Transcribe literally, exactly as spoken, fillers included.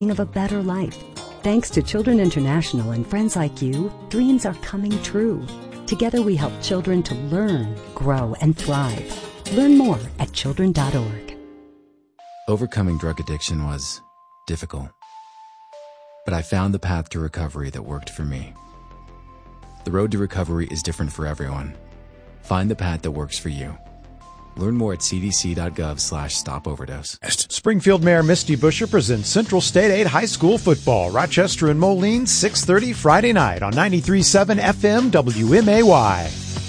of a better life. Thanks to Children International and friends like you, dreams are coming true. Together we help children to learn, grow, and thrive. Learn more at children dot org. Overcoming drug addiction was difficult, but I found the path to recovery that worked for me. The road to recovery is different for everyone. Find the path that works for you. Learn more at c d c dot gov slash stop overdose. Springfield Mayor Misty Buscher presents Central State eight High School football. Rochester and Moline, six thirty Friday night on ninety-three point seven F M W M A Y.